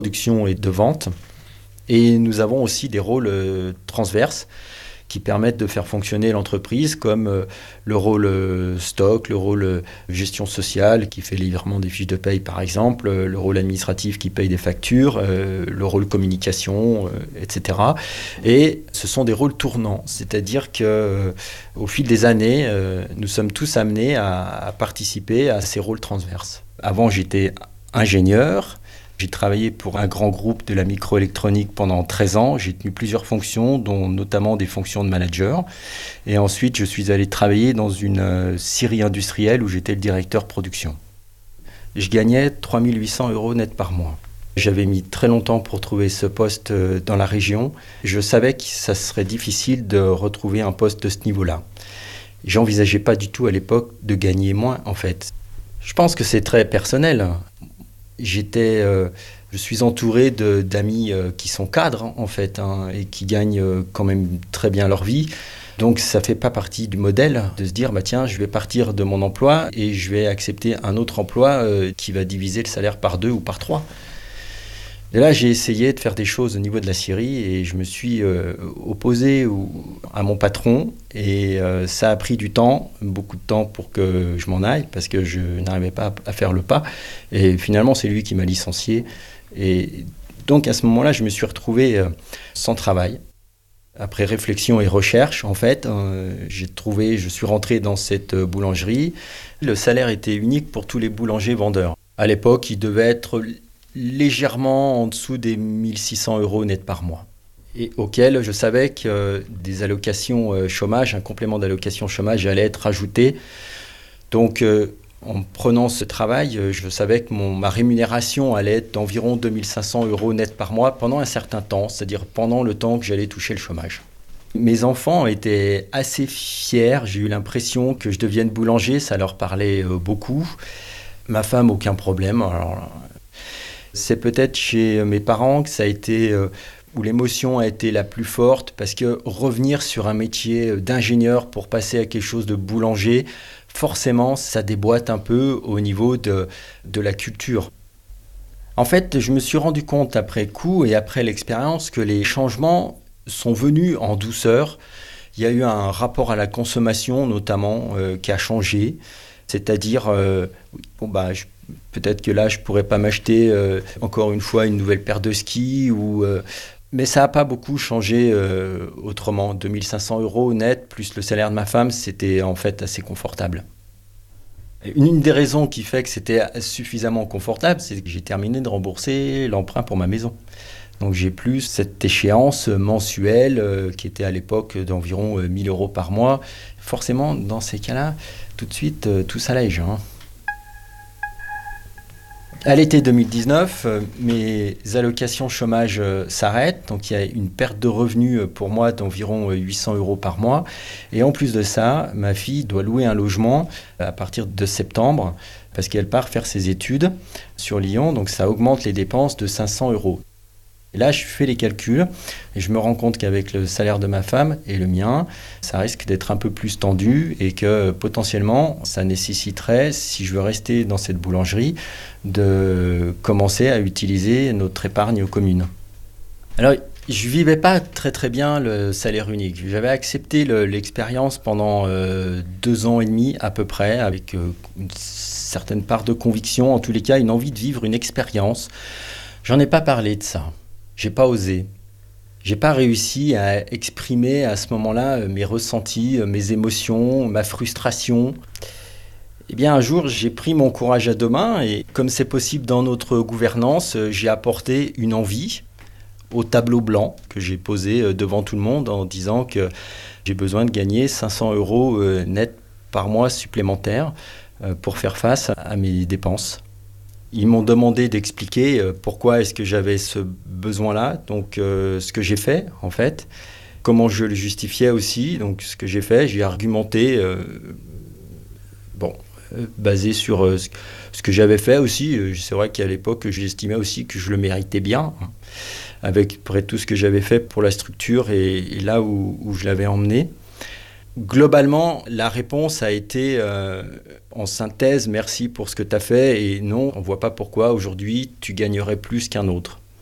production et de vente. Et nous avons aussi des rôles transverses qui permettent de faire fonctionner l'entreprise, comme le rôle stock, le rôle gestion sociale qui fait les virements des fiches de paye par exemple, le rôle administratif qui paye des factures, le rôle communication, etc. Et ce sont des rôles tournants, c'est-à-dire qu'au fil des années, nous sommes tous amenés à participer à ces rôles transverses. Avant, j'étais ingénieur. J'ai travaillé pour un grand groupe de la microélectronique pendant 13 ans. J'ai tenu plusieurs fonctions, dont notamment des fonctions de manager. Et ensuite, je suis allé travailler dans une scierie industrielle où j'étais le directeur production. Je gagnais 3 800 € net par mois. J'avais mis très longtemps pour trouver ce poste dans la région. Je savais que ça serait difficile de retrouver un poste de ce niveau-là. J'envisageais pas du tout à l'époque de gagner moins, en fait. Je pense que c'est très personnel. Je suis entouré d'amis qui sont cadres, en fait, et qui gagnent quand même très bien leur vie. Donc, ça ne fait pas partie du modèle de se dire, tiens, je vais partir de mon emploi et je vais accepter un autre emploi qui va diviser le salaire par 2 ou par 3. Et là, j'ai essayé de faire des choses au niveau de la scierie et je me suis opposé à mon patron. Et ça a pris du temps, beaucoup de temps pour que je m'en aille parce que je n'arrivais pas à faire le pas. Et finalement, c'est lui qui m'a licencié. Et donc, à ce moment-là, je me suis retrouvé sans travail. Après réflexion et recherche, en fait, je suis rentré dans cette boulangerie. Le salaire était unique pour tous les boulangers vendeurs. À l'époque, il devait être légèrement en dessous des 1 600 € net par mois. Et auquel je savais que des allocations chômage, un complément d'allocation chômage allait être ajouté. Donc, en prenant ce travail, je savais que ma rémunération allait être d'environ 2 500 € net par mois pendant un certain temps, c'est-à-dire pendant le temps que j'allais toucher le chômage. Mes enfants étaient assez fiers, j'ai eu l'impression que je devienne boulanger, ça leur parlait beaucoup. Ma femme, aucun problème. Alors, c'est peut-être chez mes parents que ça a été où l'émotion a été la plus forte parce que revenir sur un métier d'ingénieur pour passer à quelque chose de boulanger, forcément, ça déboîte un peu au niveau de la culture. En fait, je me suis rendu compte après coup et après l'expérience que les changements sont venus en douceur. Il y a eu un rapport à la consommation notamment qui a changé, c'est-à-dire peut-être que là, je ne pourrais pas m'acheter encore une fois une nouvelle paire de skis. Mais ça n'a pas beaucoup changé autrement. 2 500 € net, plus le salaire de ma femme, c'était en fait assez confortable. Une des raisons qui fait que c'était suffisamment confortable, c'est que j'ai terminé de rembourser l'emprunt pour ma maison. Donc j'ai plus cette échéance mensuelle qui était à l'époque d'environ 1 000 € par mois. Forcément, dans ces cas-là, tout de suite, tout s'allège. À l'été 2019, mes allocations chômage s'arrêtent, donc il y a une perte de revenus pour moi d'environ 800 € par mois. Et en plus de ça, ma fille doit louer un logement à partir de septembre parce qu'elle part faire ses études sur Lyon, donc ça augmente les dépenses de 500 €. Et là, je fais les calculs et je me rends compte qu'avec le salaire de ma femme et le mien, ça risque d'être un peu plus tendu et que potentiellement, ça nécessiterait, si je veux rester dans cette boulangerie, de commencer à utiliser notre épargne commune. Alors, je ne vivais pas très très bien le salaire unique. J'avais accepté l'expérience pendant 2 ans et demi à peu près, avec une certaine part de conviction, en tous les cas une envie de vivre une expérience. J'en ai pas parlé de ça. J'ai pas osé. J'ai pas réussi à exprimer à ce moment-là mes ressentis, mes émotions, ma frustration. Eh bien, un jour, j'ai pris mon courage à 2 mains et comme c'est possible dans notre gouvernance, j'ai apporté une envie au tableau blanc que j'ai posé devant tout le monde en disant que j'ai besoin de gagner 500 € net par mois supplémentaires pour faire face à mes dépenses. Ils m'ont demandé d'expliquer pourquoi est-ce que j'avais ce besoin-là, donc ce que j'ai fait en fait, comment je le justifiais aussi, donc ce que j'ai fait, j'ai argumenté, basé sur ce que j'avais fait aussi. C'est vrai qu'à l'époque, j'estimais aussi que je le méritais bien, avec près tout ce que j'avais fait pour la structure et là où je l'avais emmené. Globalement, la réponse a été en synthèse, merci pour ce que tu as fait et non, on ne voit pas pourquoi aujourd'hui tu gagnerais plus qu'un autre.